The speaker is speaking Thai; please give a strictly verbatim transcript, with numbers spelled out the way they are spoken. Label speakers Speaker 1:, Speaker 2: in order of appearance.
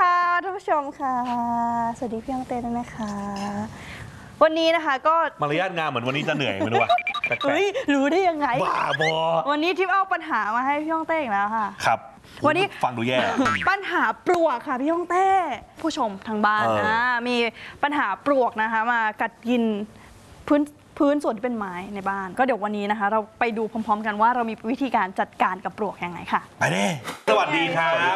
Speaker 1: ค่ะท่านผู้ชมค่ะสวัสดีพี่ยองเต้ด้วยนะคะวันนี้นะคะก็
Speaker 2: มารยาทงามเหมือนวันนี้จะเหนื่อยไม่รู้ว่า
Speaker 1: เฮ้ยรู้ได้ยังไง
Speaker 2: บ้าบอ
Speaker 1: วันนี้ทิพย์เอาปัญหามาให้พี่ยองเต้อีกแล้วค่ะ
Speaker 2: ครับ
Speaker 1: วันนี้
Speaker 2: ฟังดูแย่
Speaker 1: ปัญหาปลวกค่ะพี่ยองเต้ผู้ชมทางบ้านนะมีปัญหาปลวกนะคะมากัดกินพื้นพื้นส่วนที่เป็นไม้ในบ้านก็เดี๋ยววันนี้นะคะเราไปดูพร้อมๆกันว่าเรามีวิธีการจัดการกับปลวกยังไงค่ะ
Speaker 2: ไปเด้สวัสดีครับ